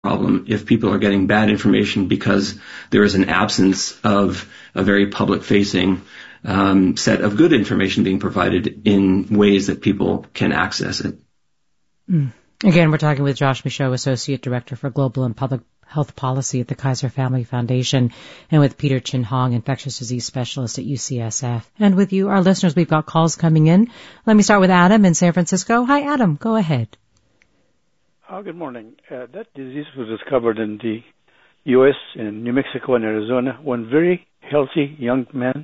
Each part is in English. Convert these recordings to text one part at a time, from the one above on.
problem if people are getting bad information because there is an absence of a very public-facing set of good information being provided in ways that people can access it. Again, we're talking with Josh Michaud, Associate Director for Global and Public Health Policy at the Kaiser Family Foundation, and with Peter Chin Hong, Infectious Disease Specialist at UCSF. And with you, our listeners, we've got calls coming in. Let me start with Adam in San Francisco. Hi, Adam. Go ahead. Good morning. That disease was discovered in the U.S., in New Mexico and Arizona, when very healthy young men.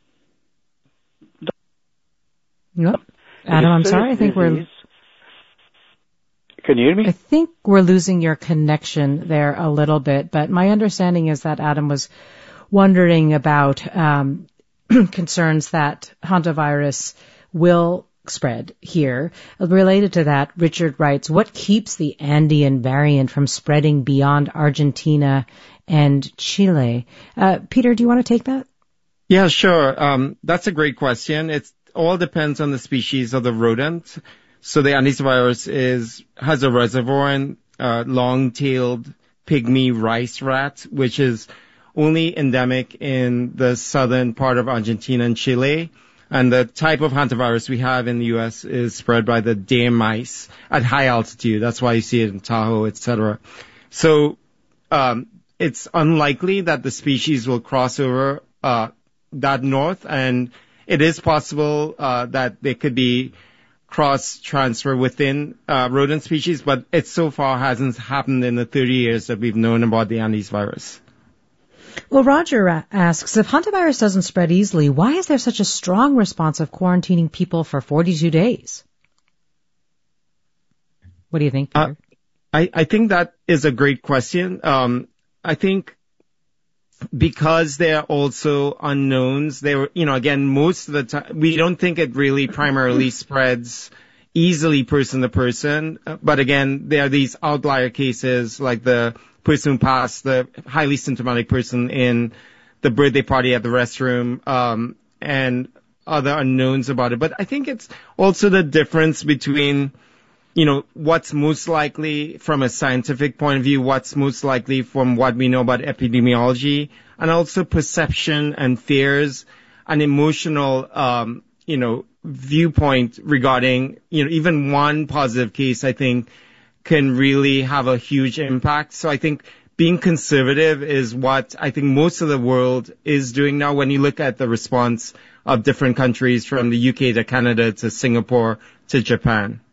No, Adam, I'm sorry. I think we're... Can you hear me? I think we're losing your connection there a little bit, but my understanding is that Adam was wondering about concerns that hantavirus will spread here. Related to that, Richard writes, what keeps the Andean variant from spreading beyond Argentina and Chile? Peter, do you want to take that? Yeah, sure. That's a great question. It all depends on the species of the rodent. So the Andes virus has a reservoir in long-tailed pygmy rice rat, which is only endemic in the southern part of Argentina and Chile. And the type of hantavirus we have in the U.S. is spread by the dam mice at high altitude. That's why you see it in Tahoe, etc. So it's unlikely that the species will cross over that north, and it is possible that there could be cross-transfer within rodent species, but it so far hasn't happened in the 30 years that we've known about the Andes virus. Well, Roger asks, if hantavirus doesn't spread easily, why is there such a strong response of quarantining people for 42 days? What do you think, Peter? I think that is a great question. I think because they're also unknowns, again, most of the time, we don't think it really primarily spreads easily person to person. But again, there are these outlier cases like the person who passed, the highly symptomatic person in the birthday party at the restroom, and other unknowns about it. But I think it's also the difference between, what's most likely from a scientific point of view, what's most likely from what we know about epidemiology, and also perception and fears and emotional, viewpoint regarding, even one positive case, I think, can really have a huge impact. So I think being conservative is what I think most of the world is doing now when you look at the response of different countries from the UK to Canada to Singapore to Japan.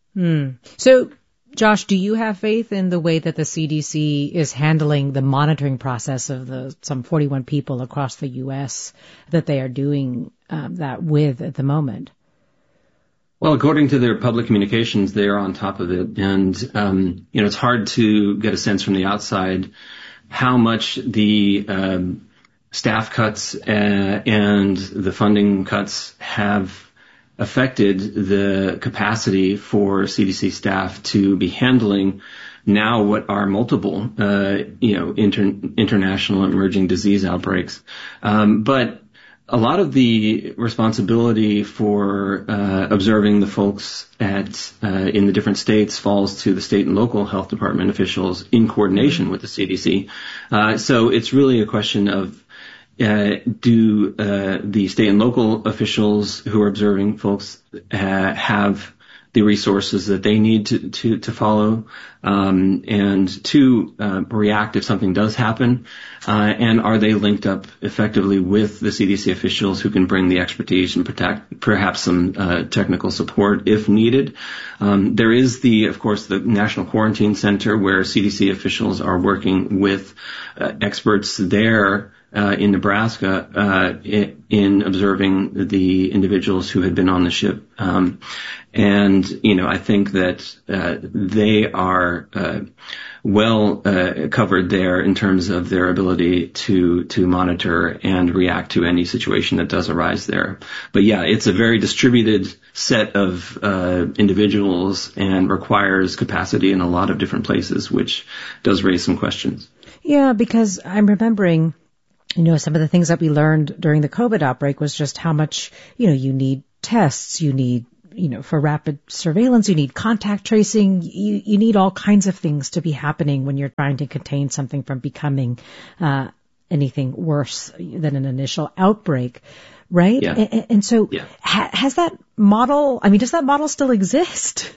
So, Josh, do you have faith in the way that the CDC is handling the monitoring process of some 41 people across the U.S. that they are doing that with at the moment? Well, according to their public communications, they are on top of it. And, it's hard to get a sense from the outside how much the staff cuts and the funding cuts have affected the capacity for CDC staff to be handling now what are multiple, international emerging disease outbreaks. But a lot of the responsibility for observing the folks in the different states falls to the state and local health department officials in coordination with the CDC. So it's really a question of do the state and local officials who are observing folks have the resources that they need to follow and to react if something does happen, and are they linked up effectively with the CDC officials who can bring the expertise and perhaps some technical support if needed. There is of course the National Quarantine Center where CDC officials are working with experts there in Nebraska in observing the individuals who had been on the ship. And I think that they are well covered there in terms of their ability to monitor and react to any situation that does arise there. But yeah, it's a very distributed set of individuals and requires capacity in a lot of different places, which does raise some questions. Yeah, because I'm remembering some of the things that we learned during the COVID outbreak was just how much, you need tests, you need for rapid surveillance, you need contact tracing, you need all kinds of things to be happening when you're trying to contain something from becoming anything worse than an initial outbreak, right? Yeah. And so has that model, does that model still exist?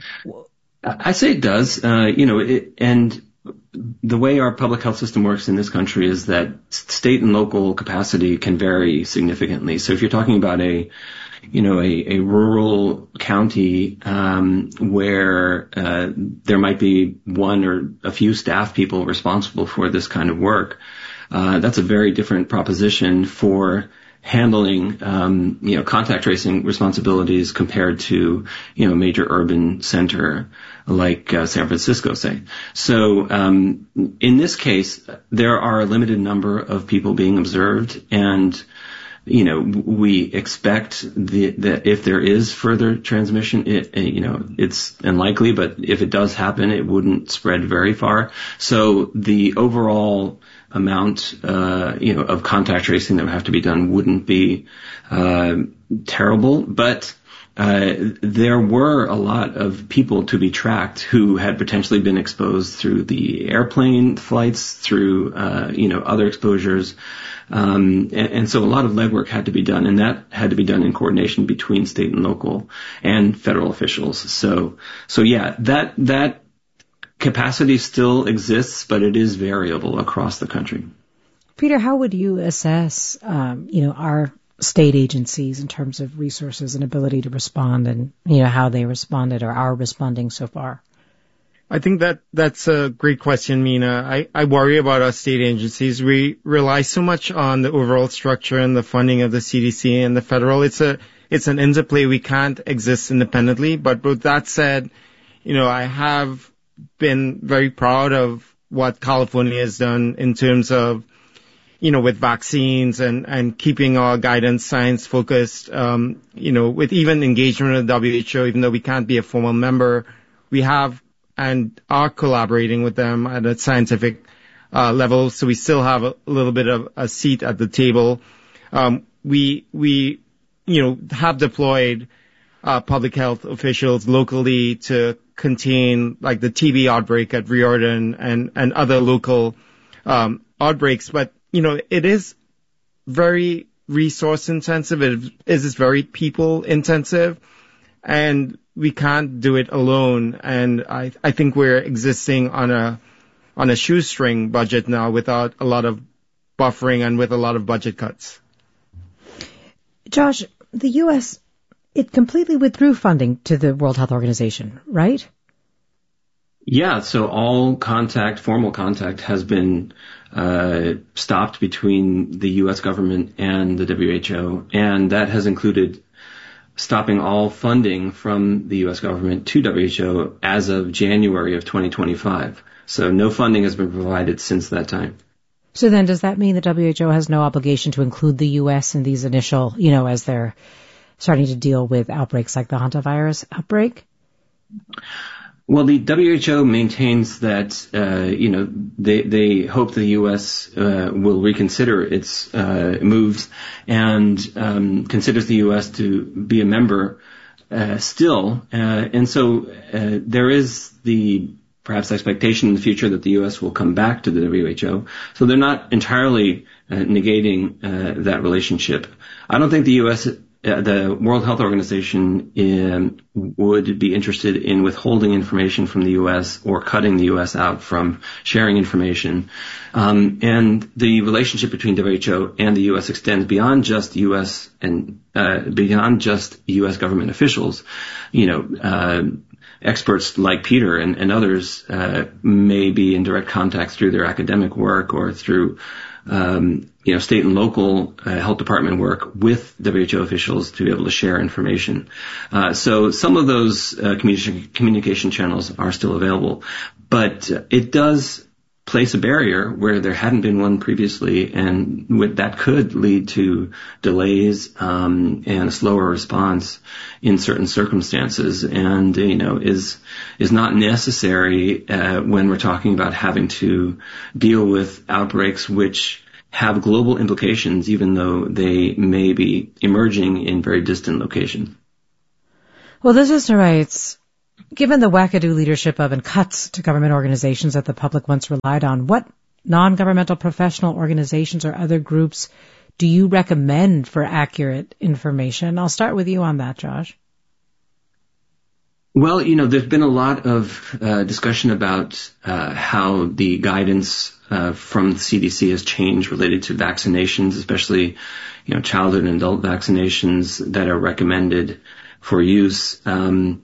I say it does. And the way our public health system works in this country is that state and local capacity can vary significantly. So if you're talking about a rural county where there might be one or a few staff people responsible for this kind of work, that's a very different proposition for handling contact tracing responsibilities compared to a major urban center like San Francisco, say. So in this case, there are a limited number of people being observed, and we expect that if there is further transmission, it's unlikely, but if it does happen, it wouldn't spread very far. So the overall amount, of contact tracing that would have to be done wouldn't be terrible, but there were a lot of people to be tracked who had potentially been exposed through the airplane flights, through other exposures. And so a lot of legwork had to be done, and that had to be done in coordination between state and local and federal officials. So yeah, that capacity still exists, but it is variable across the country. Peter, how would you assess, our state agencies in terms of resources and ability to respond, and, how they responded or are responding so far? I think that's a great question, Mina. I worry about our state agencies. We rely so much on the overall structure and the funding of the CDC and the federal. It's an interplay. We can't exist independently. But with that said, I have been very proud of what California has done in terms of, with vaccines and keeping our guidance science focused, with even engagement with the WHO, even though we can't be a formal member, we have and are collaborating with them at a scientific level. So we still have a little bit of a seat at the table. We have deployed public health officials locally to contain like the TB outbreak at Riordan and other local outbreaks. But, it is very resource intensive. It is very people intensive, and we can't do it alone. And I think we're existing on a shoestring budget now without a lot of buffering and with a lot of budget cuts. Josh, the U.S., it completely withdrew funding to the World Health Organization, right? Yeah, so all formal contact has been stopped between the U.S. government and the WHO, and that has included stopping all funding from the U.S. government to WHO as of January of 2025. So no funding has been provided since that time. So then does that mean the WHO has no obligation to include the U.S. in these initial, as they're starting to deal with outbreaks like the hantavirus outbreak? Well, the WHO maintains that, they hope the U.S. will reconsider its moves and considers the U.S. to be a member still. And so there is the perhaps expectation in the future that the U.S. will come back to the WHO. So they're not entirely negating that relationship. I don't think the U.S. The World Health Organization would be interested in withholding information from the U.S. or cutting the U.S. out from sharing information. And the relationship between WHO and the U.S. extends beyond just U.S. and beyond just U.S. government officials. Experts like Peter and others may be in direct contact through their academic work or through state and local health department work with WHO officials to be able to share information. So some of those communication channels are still available, but it does place a barrier where there hadn't been one previously, and that could lead to delays and a slower response in certain circumstances, and is not necessary when we're talking about having to deal with outbreaks which have global implications, even though they may be emerging in very distant locations. Well, the sister writes, given the wackadoo leadership of and cuts to government organizations that the public once relied on, what non-governmental professional organizations or other groups do you recommend for accurate information? I'll start with you on that, Josh. Well, there's been a lot of discussion about how the guidance from the CDC has changed related to vaccinations, especially, childhood and adult vaccinations that are recommended for use. And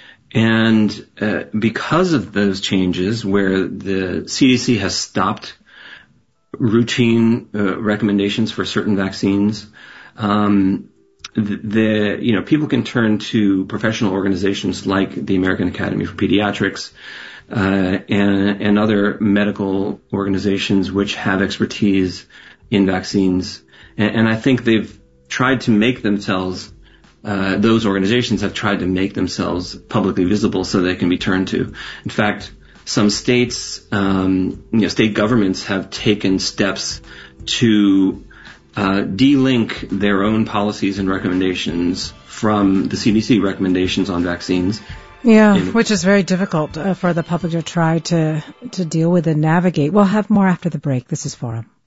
because of those changes, where the CDC has stopped routine recommendations for certain vaccines, people can turn to professional organizations like the American Academy for Pediatrics and other medical organizations which have expertise in vaccines. And I think they've tried to make themselves, those organizations have tried to make themselves publicly visible so they can be turned to. In fact, some states, state governments have taken steps to de-link their own policies and recommendations from the CDC recommendations on vaccines. Yeah, which is very difficult for the public to try to deal with and navigate. We'll have more after the break. This is Forum.